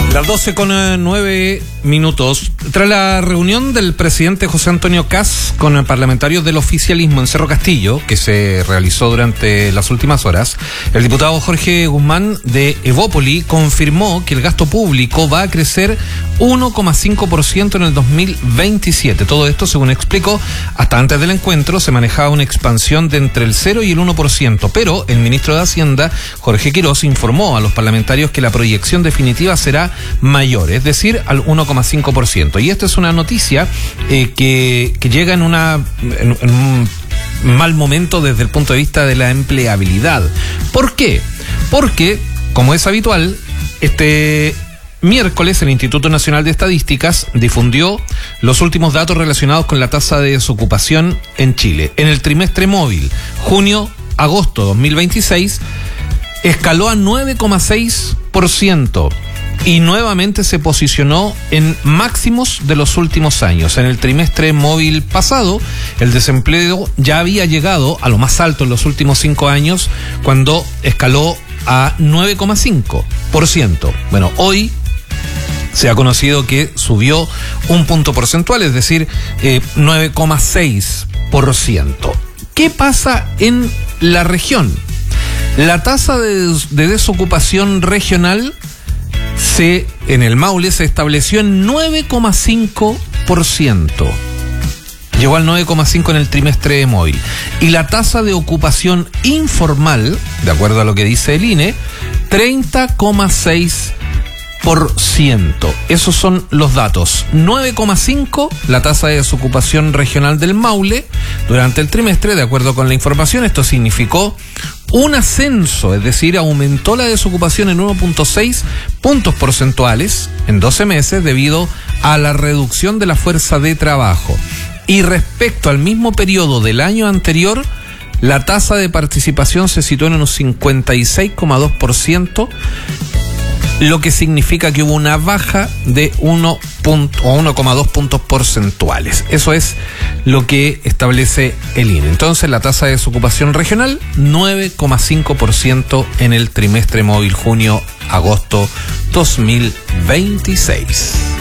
Las 12:09. Tras la reunión del presidente José Antonio Kast con parlamentarios del oficialismo en Cerro Castillo, que se realizó durante las últimas horas, el diputado Jorge Guzmán de Evópoli confirmó que el gasto público va a crecer 1,5% en el 2027. Todo esto, según explicó, hasta antes del encuentro se manejaba una expansión de entre el 0 y el 1%, pero el ministro de Hacienda, Jorge Quiroz, informó a los parlamentarios que la proyección definitiva será mayor, es decir, al 1,5%. Y esta es una noticia que llega en un mal momento desde el punto de vista de la empleabilidad. ¿Por qué? Porque, como es habitual, este miércoles el Instituto Nacional de Estadísticas difundió los últimos datos relacionados con la tasa de desocupación en Chile. En el trimestre móvil, junio-agosto 2026, escaló a 9,6%. Y nuevamente se posicionó en máximos de los últimos años. En el trimestre móvil pasado, el desempleo ya había llegado a lo más alto en los últimos 5 años, cuando escaló a 9,5%. Bueno, hoy se ha conocido que subió un punto porcentual, es decir, 9,6%. ¿Qué pasa en la región? La tasa de desocupación regional en el Maule se estableció en 9,5%. Llegó al 9,5% en el trimestre móvil. Y la tasa de ocupación informal, de acuerdo a lo que dice el INE, 30,6%. Esos son los datos. 9,5% la tasa de desocupación regional del Maule durante el trimestre, de acuerdo con la información. Esto significó un ascenso, es decir, aumentó la desocupación en 1,6 puntos porcentuales en 12 meses debido a la reducción de la fuerza de trabajo. Y respecto al mismo periodo del año anterior, la tasa de participación se situó en un 56,2%, lo que significa que hubo una baja de 1,2 puntos porcentuales. Eso es lo que establece el INE. Entonces, la tasa de desocupación regional, 9,5% en el trimestre móvil junio-agosto 2026.